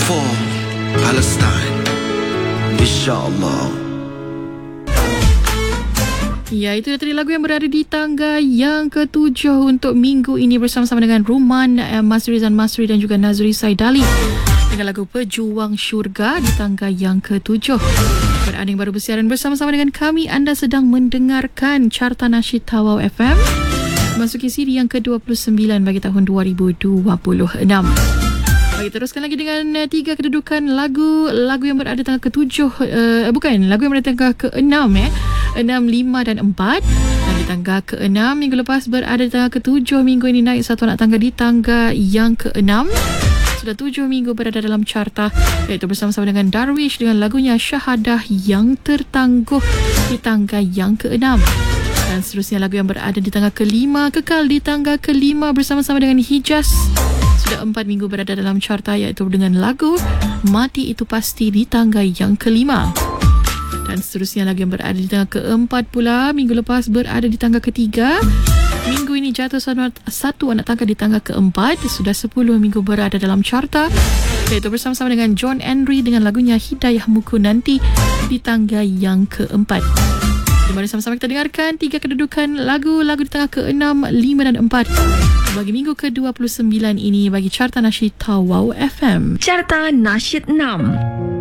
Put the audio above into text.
for Palestine, insyaAllah. Ya, itu tadi lagu yang berada di tangga yang ke-7 untuk minggu ini bersama-sama dengan Ruman Masri Zan Masri dan juga Nazri Saidali dengan lagu Pejuang Syurga di tangga yang ke-7. Pada anda yang baru bersiaran bersama-sama dengan kami, anda sedang mendengarkan Carta Nasyid Tawau FM masuki siri yang ke-29 bagi tahun 2026. Bagi teruskan lagi dengan 3 kedudukan lagu yang berada tangga ke-7, lagu yang berada tangga ke-6 6, 5 dan 4. Dan di tangga ke-6 minggu lepas berada di tangga ke-7, minggu ini naik satu anak tangga di tangga yang ke-6. Sudah 7 minggu berada dalam carta, iaitu bersama-sama dengan Darwish dengan lagunya Syahadah Yang Tertangguh di tangga yang ke-6. Dan seterusnya lagu yang berada di tangga ke-5 kekal di tangga ke-5 bersama-sama dengan Hijaz. Sudah 4 minggu berada dalam carta, iaitu dengan lagu Mati Itu Pasti di tangga yang ke-5. Dan seterusnya lagu yang berada di tangga ke-4 pula minggu lepas berada di tangga ke-3. Minggu ini jatuh satu anak tangga di tangga ke-4. Sudah 10 minggu berada dalam carta, iaitu bersama-sama dengan John Henry dengan lagunya Hidayah Muku Nanti di tangga yang ke-4. Mari sama-sama kita dengarkan 3 kedudukan lagu di tangga ke-6, 5 dan 4 bagi minggu ke-29 ini bagi Carta Nasyid Tawau FM. Carta Nasyid 6.